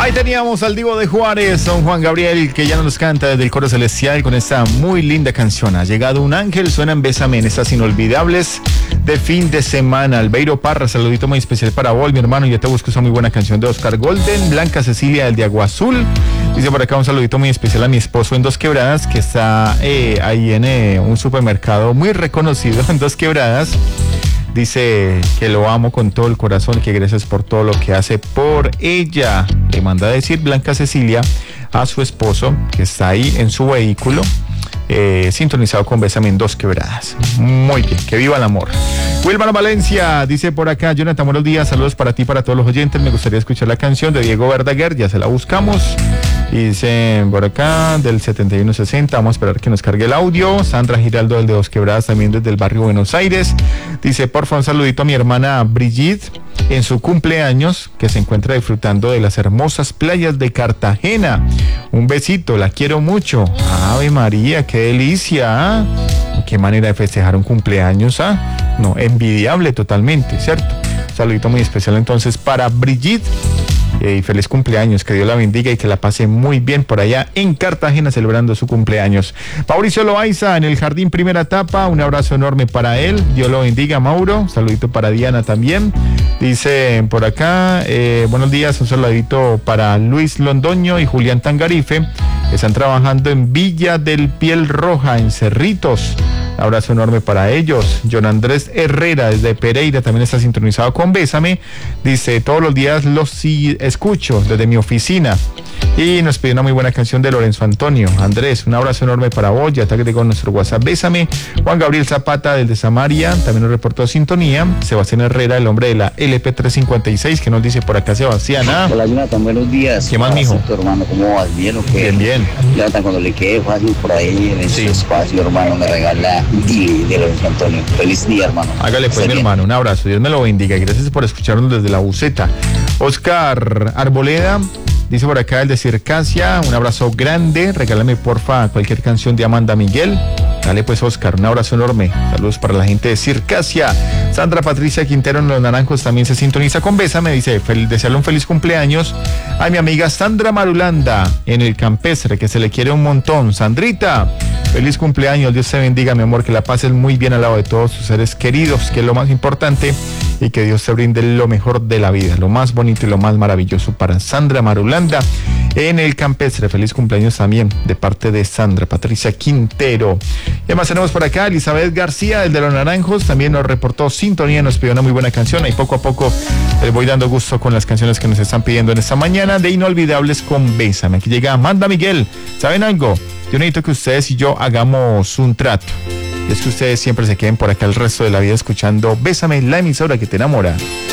Ahí teníamos al Divo de Juárez, don Juan Gabriel, que ya nos canta desde el coro celestial con esta muy linda canción. Ha llegado un ángel, suenan Bésame en estas inolvidables de fin de semana. Albeiro Parra, saludito muy especial para vos, mi hermano. Ya te busco esa muy buena canción de Oscar Golden. Blanca Cecilia, el de Agua Azul. Dice por acá un saludito muy especial a mi esposo en Dos Quebradas, que está ahí en un supermercado muy reconocido en Dos Quebradas. Dice que lo amo con todo el corazón, que gracias por todo lo que hace por ella. Le manda a decir Blanca Cecilia a su esposo, que está ahí en su vehículo, sintonizado con Bésame en Dos Quebradas. Muy bien, que viva el amor. Wilmar Valencia dice por acá: Jonathan, buenos días, saludos para ti, para todos los oyentes. Me gustaría escuchar la canción de Diego Verdaguer, ya se la buscamos. Y dice por acá del 7160, vamos a esperar que nos cargue el audio. Sandra Giraldo, del de Dos Quebradas, también desde el barrio Buenos Aires. Dice, por favor, un saludito a mi hermana Brigitte en su cumpleaños, que se encuentra disfrutando de las hermosas playas de Cartagena. Un besito, la quiero mucho. Ave María, qué delicia, ¿eh? Qué manera de festejar un cumpleaños, ¿eh? No, envidiable totalmente, ¿cierto? Un saludito muy especial entonces para Brigitte. Y feliz cumpleaños, que Dios la bendiga y que la pase muy bien por allá en Cartagena celebrando su cumpleaños. Mauricio Loaiza en el Jardín Primera Etapa, un abrazo enorme para él, Dios lo bendiga, Mauro. Saludito para Diana también. Dice por acá, buenos días, un saludito para Luis Londoño y Julián Tangarife, que están trabajando en Villa del Piel Roja, en Cerritos. Abrazo enorme para ellos. John Andrés Herrera desde Pereira también está sintonizado con Bésame. Dice, todos los días los escucho desde mi oficina. Y nos pide una muy buena canción de Lorenzo Antonio. Andrés, un abrazo enorme para vos. Ya te agregó nuestro WhatsApp Bésame. Juan Gabriel Zapata desde Samaria también nos reportó sintonía. Sebastián Herrera, el hombre de la LP356, que nos dice por acá Sebastián. Hola Jonathan, buenos días. ¿Qué más, mijo? Tu hermano, ¿cómo vas? ¿Bien o qué? Bien, bien. Jonathan, cuando le quede fácil por ahí en ese espacio, hermano, me regala de Lorenzo Antonio. Feliz día, hermano. Hágale pues, mi hermano, un abrazo. Dios me lo bendiga. Gracias por escucharnos desde la buceta. Oscar Arboleda dice por acá, el de Circasia, un abrazo grande. Regálame porfa cualquier canción de Amanda Miguel. Dale pues, Oscar, un abrazo enorme. Saludos para la gente de Circasia. Sandra Patricia Quintero en Los Naranjos también se sintoniza con Bésame. Dice, desearle un feliz cumpleaños a mi amiga Sandra Marulanda en el Campestre, que se le quiere un montón. Sandrita, feliz cumpleaños, Dios te bendiga, mi amor, que la pases muy bien al lado de todos tus seres queridos, que es lo más importante, y que Dios te brinde lo mejor de la vida, lo más bonito y lo más maravilloso para Sandra Marulanda en el Campestre. Feliz cumpleaños también de parte de Sandra Patricia Quintero. Y además tenemos por acá Elizabeth García, el de Los Naranjos, también nos reportó sintonía, nos pidió una muy buena canción. Y poco a poco les voy dando gusto con las canciones que nos están pidiendo en esta mañana de Inolvidables con Bésame. Aquí llega Amanda Miguel. ¿Saben algo? Yo necesito que ustedes y yo hagamos un trato. Y es que ustedes siempre se queden por acá el resto de la vida escuchando Bésame, la emisora que te enamora.